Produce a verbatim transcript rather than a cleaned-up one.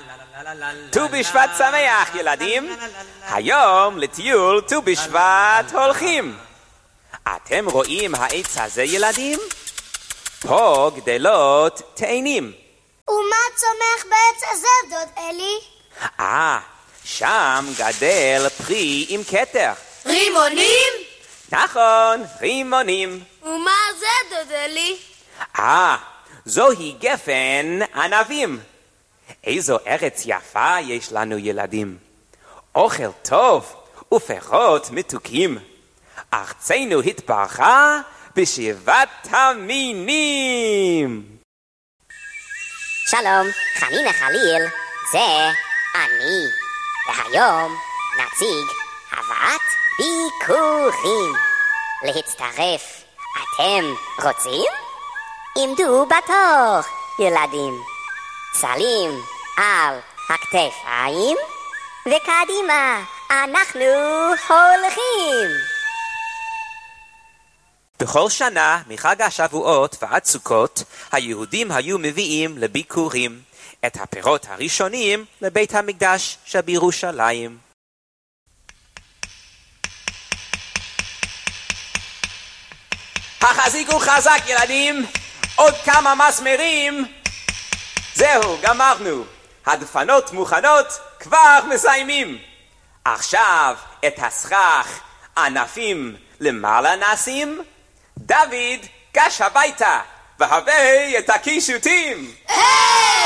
ט"ו בשבט שמח ילדים, היום לטיול ט"ו בשבט הולכים. אתם רואים העץ הזה ילדים? פה גדלות תאנים. ומה צומח בעץ הזה דוד אלי? אה, שם גדל פרי עם כתר. רימונים? נכון, רימונים. ומה זה דוד אלי? אה, זוהי גפן ענבים. איזו ארץ יפה יש לנו ילדים. אוכל טוב ופירות מתוקים. ארצנו התברכה בשבעת המינים. שלום, חנינה חליל, זה אני. והיום נציג הבאת ביקורים. להצטרף, אתם רוצים? עמדו בתור, ילדים. סלים על הכתפיים, וקדימה, אנחנו הולכים. בכל שנה, מחג השבועות ועד סוכות, היהודים היו מביאים לביקורים את הפירות הראשונים לבית המקדש שבירושלים. החזיקו חזק ילדים, עוד כמה מסמרים. זהו, גמרנו. הדפנות מוכנות, כבר מסיימים. עכשיו את הסכך ענפים למעלה נשים. דוד, גש הביתה, והבא את הקישוטים. היי!